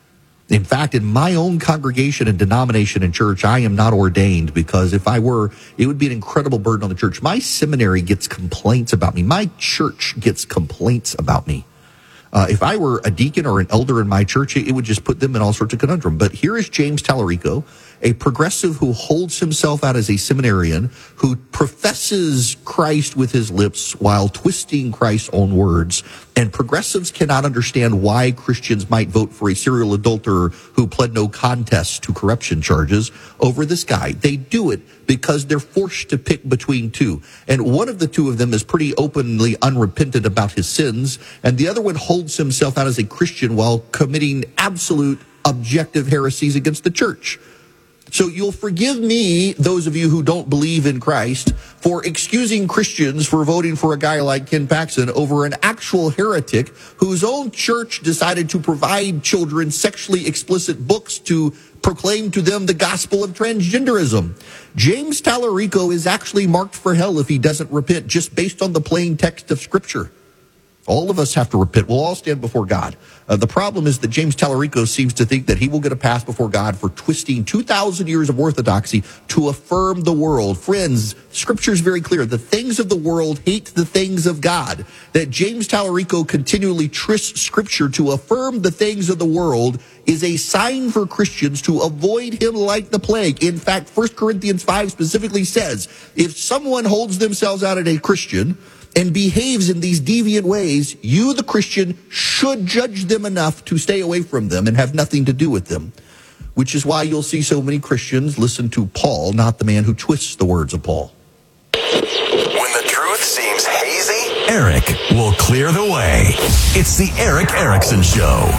[SPEAKER 1] In fact, in my own congregation and denomination and church, I am not ordained because if I were, it would be an incredible burden on the church. My seminary gets complaints about me. My church gets complaints about me. Uh, if I were a deacon or an elder in my church, it would just put them in all sorts of conundrum. But here is James Tallarico, a progressive who holds himself out as a seminarian, who professes Christ with his lips while twisting Christ's own words. And progressives cannot understand why Christians might vote for a serial adulterer who pled no contest to corruption charges over this guy. They do it because they're forced to pick between two. And one of the two of them is pretty openly unrepentant about his sins, and the other one holds himself out as a Christian while committing absolute objective heresies against the church. So you'll forgive me, those of you who don't believe in Christ, for excusing Christians for voting for a guy like Ken Paxton over an actual heretic whose own church decided to provide children sexually explicit books to proclaim to them the gospel of transgenderism. James Tallarico is actually marked for hell if he doesn't repent just based on the plain text of Scripture. All of us have to repent. We'll all stand before God. Uh, the problem is that James Tallarico seems to think that he will get a pass before God for twisting two thousand years of orthodoxy to affirm the world. Friends, Scripture is very clear. The things of the world hate the things of God. That James Tallarico continually twists Scripture to affirm the things of the world is a sign for Christians to avoid him like the plague. In fact, First Corinthians five specifically says, if someone holds themselves out as a Christian and behaves in these deviant ways, you, the Christian, should judge them enough to stay away from them and have nothing to do with them. Which is why you'll see so many Christians listen to Paul, not the man who twists the words of Paul.
[SPEAKER 15] When the truth seems hazy, Eric will clear the way. It's the Eric Erickson Show.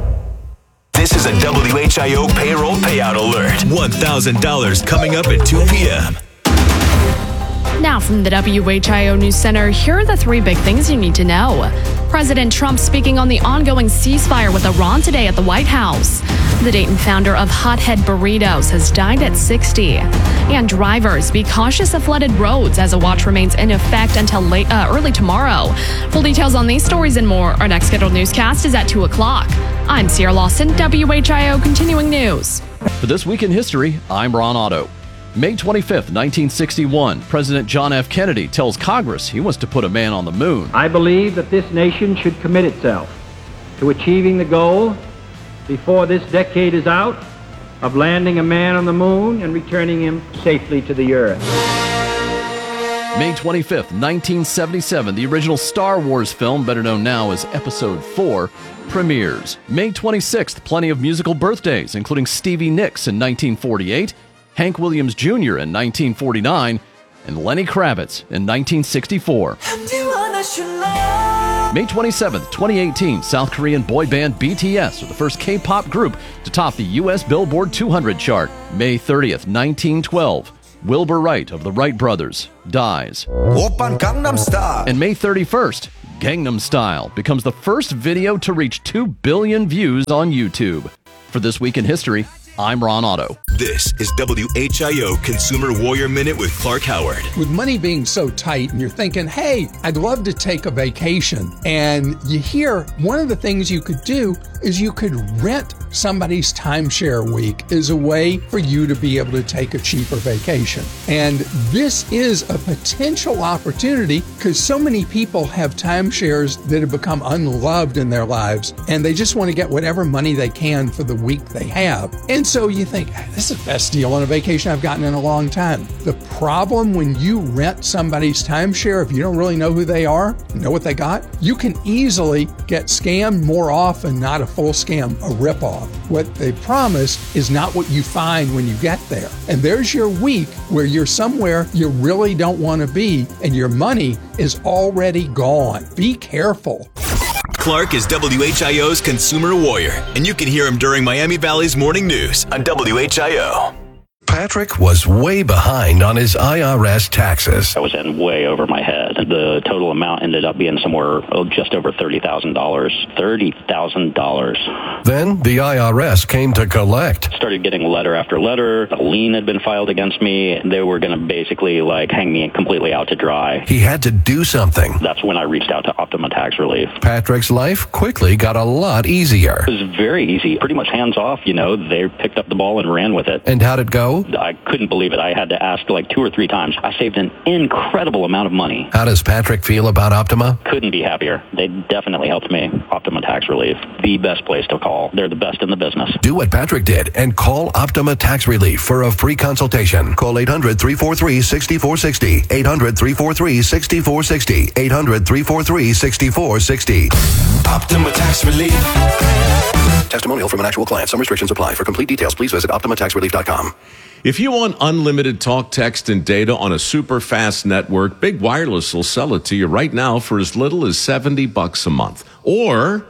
[SPEAKER 2] This is a W H I O payroll payout alert. one thousand dollars coming up at two p.m.
[SPEAKER 3] Now from the W H I O News Center, here are the three big things you need to know. President Trump speaking on the ongoing ceasefire with Iran today at the White House. The Dayton founder of Hothead Burritos has died at sixty. And drivers, be cautious of flooded roads as a watch remains in effect until late, uh, early tomorrow. Full details on these stories and more. Our next scheduled newscast is at two o'clock. I'm Sierra Lawson, W H I O Continuing News.
[SPEAKER 4] For This Week in History, I'm Ron Otto. May twenty-fifth, nineteen sixty-one, President John F. Kennedy tells Congress he wants to put a man on the moon.
[SPEAKER 5] I believe that this nation should commit itself to achieving the goal before this decade is out of landing a man on the moon and returning him safely to the earth.
[SPEAKER 4] May twenty-fifth, nineteen seventy-seven, the original Star Wars film, better known now as Episode four, premieres. May twenty-sixth, plenty of musical birthdays, including Stevie Nicks in nineteen forty-eight, Hank Williams Junior in nineteen forty-nine, and Lenny Kravitz in nineteen sixty-four. May twenty-seventh, twenty eighteen, South Korean boy band B T S are the first K-pop group to top the U S Billboard two hundred chart. May thirtieth, nineteen twelve, Wilbur Wright of the Wright Brothers dies. And May thirty-first, Gangnam Style becomes the first video to reach two billion views on YouTube. For This Week in History, I'm Ron Otto.
[SPEAKER 2] This is W H I O Consumer Warrior Minute with Clark Howard.
[SPEAKER 6] With money being so tight and you're thinking, hey, I'd love to take a vacation. And you hear one of the things you could do is you could rent somebody's timeshare week as a way for you to be able to take a cheaper vacation. And this is a potential opportunity because so many people have timeshares that have become unloved in their lives and they just want to get whatever money they can for the week they have. And so you think, this is the best deal on a vacation I've gotten in a long time. The problem when you rent somebody's timeshare, if you don't really know who they are, know what they got, you can easily get scammed more often, not a full scam, a ripoff. What they promise is not what you find when you get there. And there's your week where you're somewhere you really don't want to be and your money is already gone. Be careful.
[SPEAKER 2] Clark is W H I O's Consumer Warrior, and you can hear him during Miami Valley's Morning News on W H I O.
[SPEAKER 15] Patrick was way behind on his I R S taxes.
[SPEAKER 7] I was in way over my head. The total amount ended up being somewhere oh, just over thirty thousand dollars. thirty thousand dollars.
[SPEAKER 15] Then the I R S came to collect.
[SPEAKER 7] Started getting letter after letter. A lien had been filed against me. They were going to basically like hang me completely out to dry.
[SPEAKER 15] He had to do something.
[SPEAKER 7] That's when I reached out to Optima Tax Relief.
[SPEAKER 15] Patrick's life quickly got a lot easier.
[SPEAKER 7] It was very easy. Pretty much hands off, you know. They picked up the ball and ran with it.
[SPEAKER 15] And how'd it go?
[SPEAKER 7] I couldn't believe it. I had to ask like two or three times. I saved an incredible amount of money.
[SPEAKER 15] How does Patrick feel about Optima?
[SPEAKER 7] Couldn't be happier. They definitely helped me. Optima Tax Relief, the best place to call. They're the best in the business.
[SPEAKER 15] Do what Patrick did and call Optima Tax Relief for a free consultation. Call eight hundred, three four three, six four six zero. eight hundred, three four three, six four six zero. eight hundred, three four three, six four six zero. Optima Tax Relief. Testimonial from an actual client. Some restrictions apply. For complete details, please visit optima tax relief dot com.
[SPEAKER 8] If you want unlimited talk, text, and data on a super fast network, Big Wireless will sell it to you right now for as little as seventy bucks a month. Or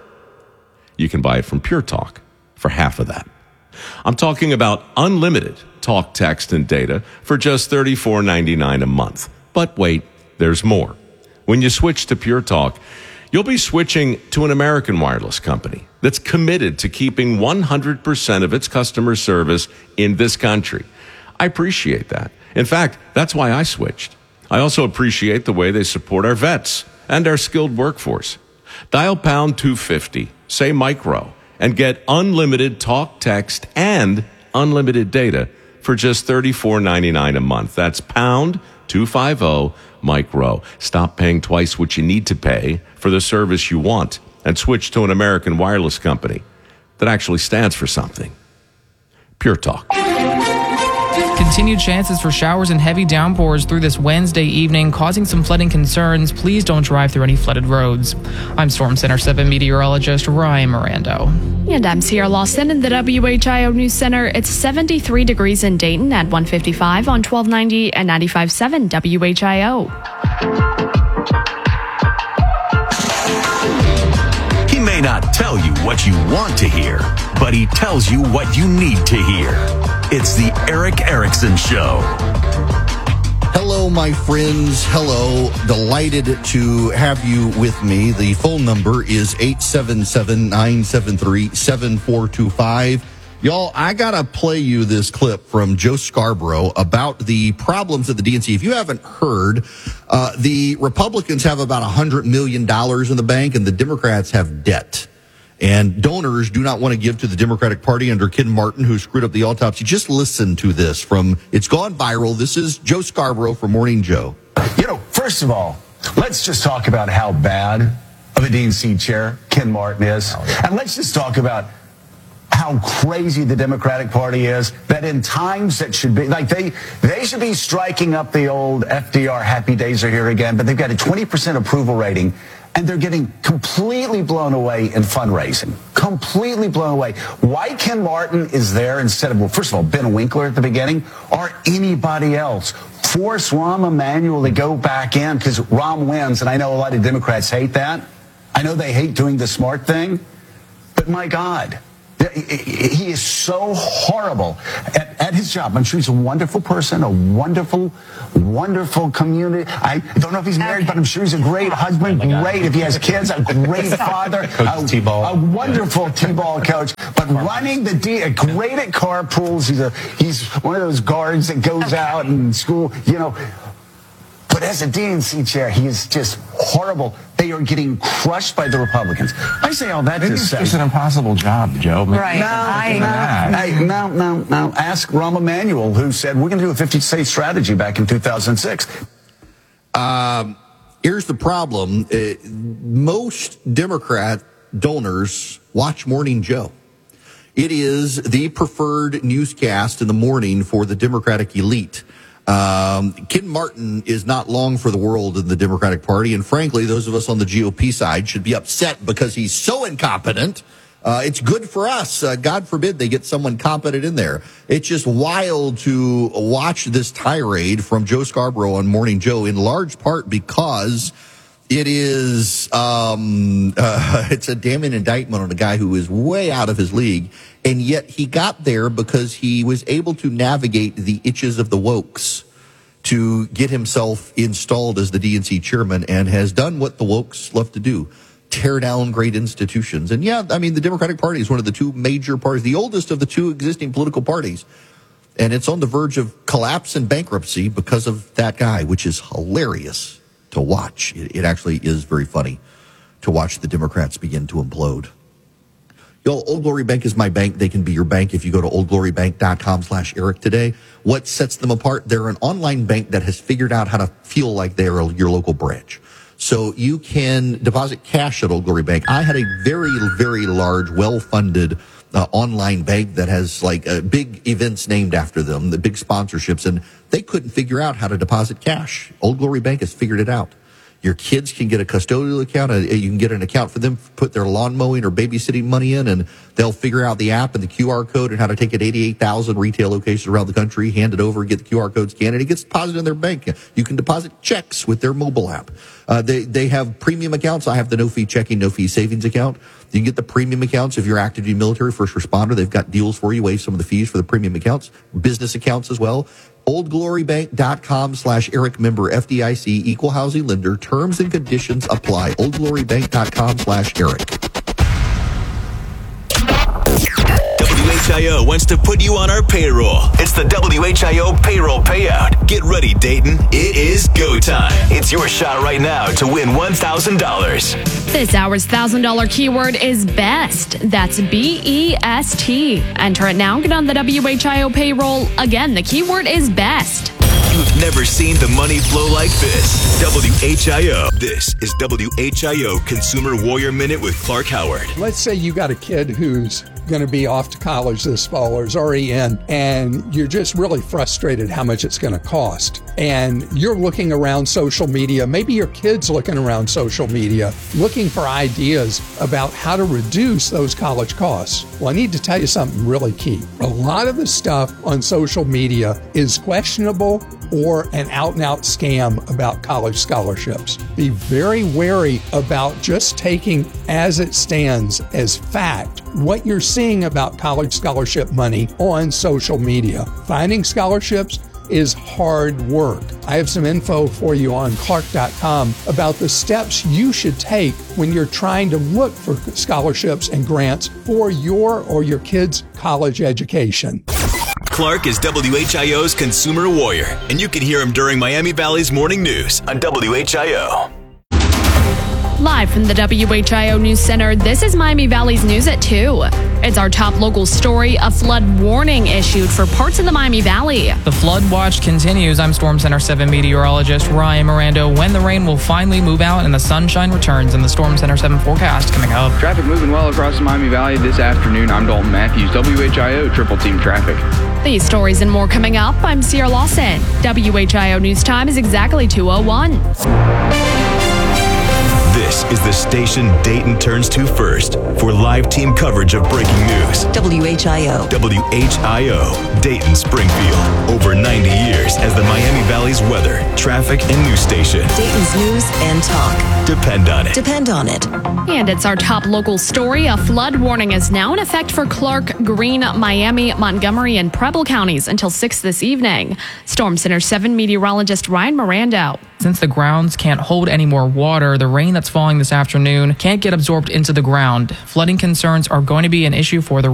[SPEAKER 8] you can buy it from Pure Talk for half of that. I'm talking about unlimited talk, text, and data for just thirty-four ninety-nine a month. But wait, there's more. When you switch to Pure Talk, you'll be switching to an American wireless company that's committed to keeping one hundred percent of its customer service in this country. I appreciate that. In fact, that's why I switched. I also appreciate the way they support our vets and our skilled workforce. Dial pound two fifty, say micro, and get unlimited talk, text, and unlimited data for just thirty-four ninety-nine a month. That's pound two fifty micro. Stop paying twice what you need to pay for the service you want and switch to an American wireless company that actually stands for something. Pure Talk.
[SPEAKER 14] Continued chances for showers and heavy downpours through this Wednesday evening, causing some flooding concerns. Please don't drive through any flooded roads. I'm Storm Center seven meteorologist Ryan Mirando.
[SPEAKER 3] And I'm Sierra Lawson in the W H I O News Center. It's seventy-three degrees in Dayton at one fifty-five on twelve ninety and ninety-five point seven W H I O.
[SPEAKER 15] He may not tell you what you want to hear, but he tells you what you need to hear. It's the Erick Erickson Show.
[SPEAKER 1] Hello, my friends. Hello. Delighted to have you with me. The phone number is eight seven seven, nine seven three, seven four two five. Y'all, I got to play you this clip from Joe Scarborough about the problems at the D N C. If you haven't heard, uh, the Republicans have about one hundred million dollars in the bank, and the Democrats have debt. And donors do not want to give to the Democratic Party under Ken Martin, who screwed up the autopsy. Just listen to this from, it's gone viral. This is Joe Scarborough from Morning Joe.
[SPEAKER 24] You know, first of all, let's just talk about how bad of a D N C chair Ken Martin is. And let's just talk about how crazy the Democratic Party is, that in times that should be, like they, they should be striking up the old F D R happy days are here again, but they've got a twenty percent approval rating, and they're getting completely blown away in fundraising. Completely blown away. Why Ken Martin is there instead of, well, first of all, Ben Winkler at the beginning, or anybody else. Force Rahm Emanuel to go back in because Rahm wins, and I know a lot of Democrats hate that. I know they hate doing the smart thing, but my God. He is so horrible at, at his job. I'm sure he's a wonderful person, a wonderful, wonderful community. I don't know if he's married, but I'm sure he's a great husband, great if he has kids, a great father,
[SPEAKER 9] Coach
[SPEAKER 24] a,
[SPEAKER 9] T-ball.
[SPEAKER 24] a wonderful T-ball coach. But running the D, great at carpools. He's a he's one of those guards that goes out in school, you know. But as a D N C chair, he is just horrible. They are getting crushed by the Republicans. I say all that
[SPEAKER 9] Maybe
[SPEAKER 24] to
[SPEAKER 9] it's
[SPEAKER 24] say
[SPEAKER 9] just an impossible job, Joe. Maybe
[SPEAKER 24] Right.
[SPEAKER 9] it's
[SPEAKER 24] No,
[SPEAKER 9] not
[SPEAKER 24] no,
[SPEAKER 9] that.
[SPEAKER 24] hey, no, no, no. Ask Rahm Emanuel, who said we're going to do a fifty-state strategy back in two thousand six.
[SPEAKER 1] Um, here's the problem. Uh, most Democrat donors watch Morning Joe. It is the preferred newscast in the morning for the Democratic elite. Um, Ken Martin is not long for the world in the Democratic Party, and frankly, those of us on the G O P side should be upset because he's so incompetent. Uh, it's good for us. Uh, God forbid they get someone competent in there. It's just wild to watch this tirade from Joe Scarborough on Morning Joe, in large part because it is um, uh, it's a damning indictment on a guy who is way out of his league, and yet he got there because he was able to navigate the itches of the wokes to get himself installed as the D N C chairman, and has done what the wokes love to do: tear down great institutions. And yeah, I mean, the Democratic Party is one of the two major parties, the oldest of the two existing political parties, and it's on the verge of collapse and bankruptcy because of that guy, which is hilarious to watch. It, it actually is very funny to watch the Democrats begin to implode. Yo, Old Glory Bank is my bank. They can be your bank if you go to oldglorybank.com slash Eric today. What sets them apart? They're an online bank that has figured out how to feel like they're your local branch. So you can deposit cash at Old Glory Bank. I had a very, very large, well-funded uh, online bank that has like uh, big events named after them, the big sponsorships, and they couldn't figure out how to deposit cash. Old Glory Bank has figured it out. Your kids can get a custodial account. Uh, you can get an account for them, put their lawn mowing or babysitting money in, and they'll figure out the app and the Q R code and how to take it eighty-eight thousand retail locations around the country, hand it over, get the Q R code scanned, and it gets deposited in their bank. You can deposit checks with their mobile app. Uh, they, they have premium accounts. I have the no-fee checking, no-fee savings account. You can get the premium accounts if you're active duty military, first responder. They've got deals for you, waive some of the fees for the premium accounts, business accounts as well. oldglorybank.com slash Eric, member F D I C, equal housing lender. Terms and conditions apply. oldglorybank.com slash Eric.
[SPEAKER 2] W H I O wants to put you on our payroll. It's the W H I O payroll payout. Get ready, Dayton. It is go time. It's your shot right now to win one thousand dollars.
[SPEAKER 3] This hour's one thousand dollars keyword is BEST. That's B E S T. Enter it now. Get on the W H I O payroll. Again, the keyword is BEST.
[SPEAKER 2] You've never seen the money flow like this. W H I O. This is W H I O Consumer Warrior Minute with Clark Howard.
[SPEAKER 6] Let's say you got a kid who's going to be off to college this fall or is already in, and you're just really frustrated how much it's going to cost. And you're looking around social media, maybe your kid's looking around social media, looking for ideas about how to reduce those college costs. Well, I need to tell you something really key. A lot of the stuff on social media is questionable or an out-and-out scam about college scholarships. Be very wary about just taking as it stands as fact what you're seeing about college scholarship money on social media. Finding scholarships is hard work. I have some info for you on clark dot com about the steps you should take when you're trying to look for scholarships and grants for your or your kids' college education.
[SPEAKER 2] Clark is W H I O's consumer warrior, and you can hear him during Miami Valley's morning news on W H I O.
[SPEAKER 3] Live from the W H I O News Center, this is Miami Valley's News at two. It's our top local story. A flood warning issued for parts of the Miami Valley.
[SPEAKER 14] The flood watch continues. I'm Storm Center seven meteorologist Ryan Miranda. When the rain will finally move out and the sunshine returns in the Storm Center seven forecast coming up.
[SPEAKER 16] Traffic moving well across the Miami Valley this afternoon. I'm Dalton Matthews, W H I O Triple Team Traffic.
[SPEAKER 3] These stories and more coming up. I'm Sierra Lawson. W H I O News Time is exactly two oh one.
[SPEAKER 2] This is the station Dayton turns to first for live team coverage of breaking news.
[SPEAKER 17] W H I O.
[SPEAKER 2] W H I O, Dayton Springfield. Over ninety years as the Miami Valley's weather, traffic, and news station.
[SPEAKER 17] Dayton's news and talk.
[SPEAKER 2] Depend on it.
[SPEAKER 17] Depend on it.
[SPEAKER 3] And it's our top local story. A flood warning is now in effect for Clark, Greene, Miami, Montgomery, and Preble counties until six this evening. Storm Center seven meteorologist Ryan Miranda.
[SPEAKER 14] Since the grounds can't hold any more water, the rain that's falling this afternoon can't get absorbed into the ground. Flooding concerns are going to be an issue for the